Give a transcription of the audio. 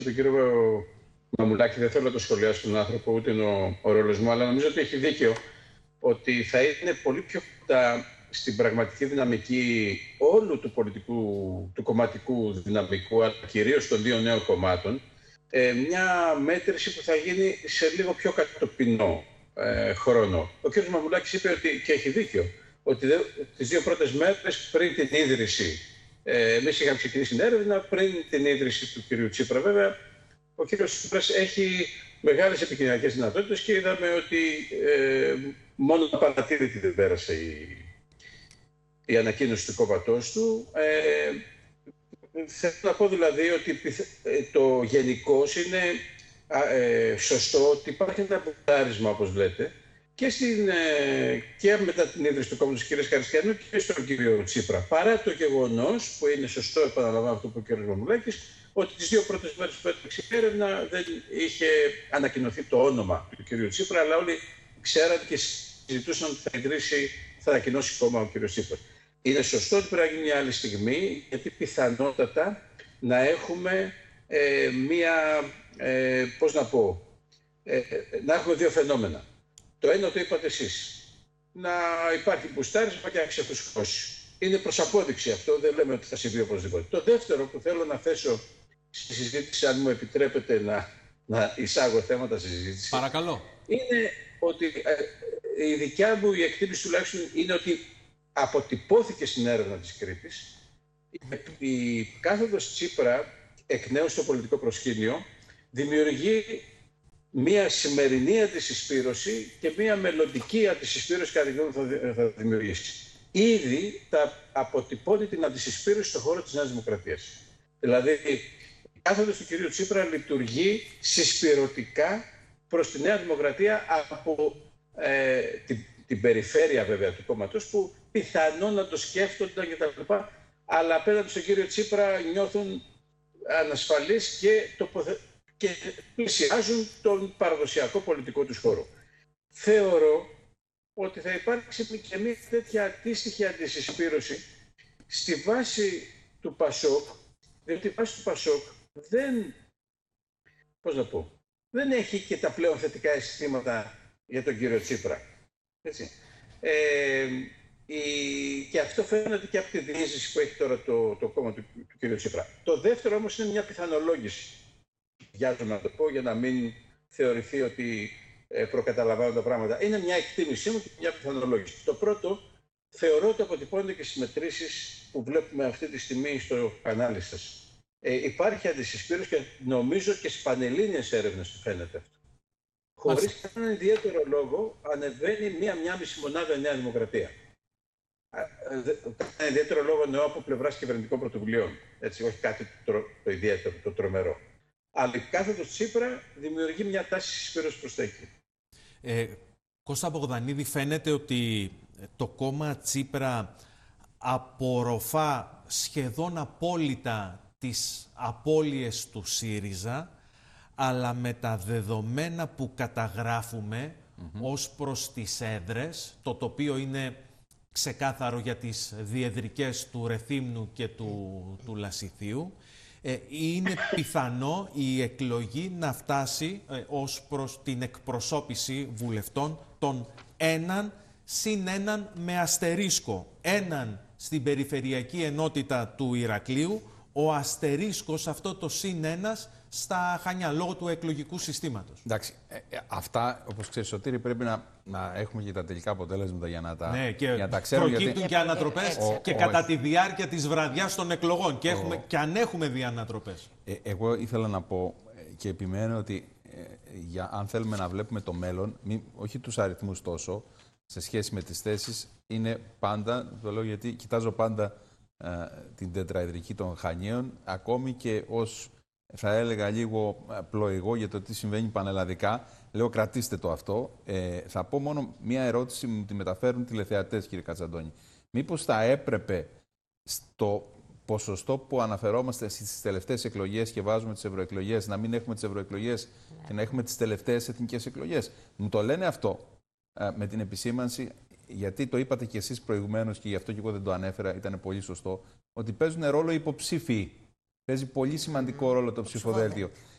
τον κύριο Μαμουλάκη, δεν θέλω να το σχολιάσω τον άνθρωπο, ούτε είναι ο ρόλος μου, αλλά νομίζω ότι έχει δίκιο ότι θα είναι πολύ πιο κοντά στην πραγματική δυναμική όλου του πολιτικού, του κομματικού δυναμικού, αλλά κυρίως των δύο νέων κομμάτων, μια μέτρηση που θα γίνει σε λίγο πιο κατοπινό χρόνο. Ο κ. Μαμουλάκης είπε ότι, και έχει δίκιο, ότι τις δύο πρώτες μέρες πριν την ίδρυση, εμείς είχαμε ξεκινήσει την έρευνα πριν την ίδρυση του κ. Τσίπρα. Βέβαια, ο κ. Τσίπρας έχει μεγάλες επικοινωνιακές δυνατότητες και είδαμε ότι μόνο παρατήρητη δεν πέρασε η ανακοίνωση του κόμματός του. Θέλω να πω δηλαδή ότι το γενικώς είναι σωστό ότι υπάρχει ένα μπουκάρισμα, όπως λέτε, και μετά την ίδρυση του κόμματος της κ. Χαριστιανού και στον κ. Τσίπρα. Παρά το γεγονός, που είναι σωστό, επαναλαμβάνω αυτό που είπε ο κ. Μαμουλάκης, ότι τις δύο πρώτες μέρες που έτρεξε η έρευνα δεν είχε ανακοινωθεί το όνομα του κ. Τσίπρα, αλλά όλοι ξέραν και συζητούσαν ότι θα ανακοινώσει κόμμα ο κ. Τσίπρας. Είναι σωστό ότι πρέπει να γίνει μια άλλη στιγμή, γιατί πιθανότατα να έχουμε να έχουμε δύο φαινόμενα. Το ένα το είπατε εσείς, να υπάρχει μπουστάρισμα και να ξεφουσκώσει. Είναι προς απόδειξη αυτό, δεν λέμε ότι θα συμβεί οπωσδήποτε. Το δεύτερο που θέλω να θέσω στη συζήτηση, αν μου επιτρέπετε να εισάγω θέματα στη συζήτηση. Παρακαλώ. Είναι ότι η δικιά μου η εκτίμηση τουλάχιστον είναι ότι αποτυπώθηκε στην έρευνα της Κρήτης η κάθοδος Τσίπρα εκ νέου στο πολιτικό προσκήνιο δημιουργεί μία σημερινή αντισυσπήρωση και μία μελλοντική αντισυσπήρωση κατά τη γνώμη μου θα δημιουργήσει. Ήδη αποτυπώνει την αντισυσπήρωση στον χώρο της Νέας Δημοκρατίας. Δηλαδή, η κάθοδος του κυρίου Τσίπρα λειτουργεί συσπηρωτικά προς τη Νέα Δημοκρατία από την περιφέρεια βέβαια του κόμματος, που πιθανόν να το σκέφτονταν κτλ. Αλλά απέναντι στον κύριο Τσίπρα νιώθουν ανασφαλείς και πλησιάζουν τον παραδοσιακό πολιτικό τους χώρο. Θεωρώ ότι θα υπάρξει και μια τέτοια αντίστοιχη αντισυσπήρωση στη βάση του ΠΑΣΟΚ, διότι η βάση του ΠΑΣΟΚ δεν έχει και τα πλέον θετικά αισθήματα για τον κύριο Τσίπρα. Έτσι. Και αυτό φαίνεται και από τη διείσδυση που έχει τώρα το κόμμα του κ. Τσίπρα. Το δεύτερο όμως είναι μια πιθανολόγηση. Βιάζομαι να το πω για να μην θεωρηθεί ότι προκαταλαμβάνω τα πράγματα. Είναι μια εκτίμησή μου και μια πιθανολόγηση. Το πρώτο, θεωρώ ότι αποτυπώνεται και στις μετρήσεις που βλέπουμε αυτή τη στιγμή στο κανάλι σας. Υπάρχει αντισυσπήρωση και νομίζω και στις πανελλήνιες έρευνες του φαίνεται αυτό. Χωρίς κανέναν ιδιαίτερο λόγο ανεβαίνει μία μισή μονάδα η Νέα Δημοκρατία. Κανένα ιδιαίτερο λόγο εννοώ από πλευράς κυβερνητικών πρωτοβουλειών. Έτσι, όχι κάτι το ιδιαίτερο, το τρομερό. Αλλά η κάθοδος Τσίπρα δημιουργεί μια τάση συσπήρωσης προς τα εκεί. Κώστα Μπογδανίδη, φαίνεται ότι το κόμμα Τσίπρα απορροφά σχεδόν απόλυτα τις απώλειες του ΣΥΡΙΖΑ, αλλά με τα δεδομένα που καταγράφουμε ως προς τις έδρες, το τοπίο είναι ξεκάθαρο για τις διεδρικές του Ρεθύμνου και του Λασιθίου, είναι πιθανό η εκλογή να φτάσει ως προς την εκπροσώπηση βουλευτών των έναν συν έναν με αστερίσκο. Έναν στην περιφερειακή ενότητα του Ηρακλείου, ο αστερίσκος αυτό το συν ένας στα Χανιά, λόγω του εκλογικού συστήματος. Εντάξει, αυτά, όπως ξέρεις Σωτήρη, πρέπει να έχουμε και τα τελικά αποτέλεσματα για να τα, ναι, και για να τα ξέρουμε. Προκύπτουν γιατί... και ανατροπές και κατά τη διάρκεια της βραδιάς των εκλογών και αν έχουμε δει ανατροπές. Εγώ ήθελα να πω και επιμένω ότι αν θέλουμε να βλέπουμε το μέλλον, όχι τους αριθμούς τόσο, σε σχέση με τις θέσεις, είναι πάντα, το λέω γιατί κοιτάζω πάντα την τετραεδρική των Χανίων, ακόμη και ως, θα έλεγα, λίγο πλοηγό για το τι συμβαίνει πανελλαδικά. Λέω, κρατήστε το αυτό. Θα πω μόνο μία ερώτηση, μου τη μεταφέρουν τηλεθεατές, κύριε Κατσαντώνη. Μήπως θα έπρεπε στο ποσοστό που αναφερόμαστε στις τελευταίες εκλογές και βάζουμε τις ευρωεκλογές, να μην έχουμε τις ευρωεκλογές και να έχουμε τις τελευταίες εθνικές εκλογές? Μου το λένε αυτό με την επισήμανση, γιατί το είπατε κι εσείς προηγουμένως και γι' αυτό και εγώ δεν το ανέφερα, ήταν πολύ σωστό, ότι παίζουν ρόλο υποψήφοι. Παίζει πολύ σημαντικό ρόλο το ψηφοδέλτιο.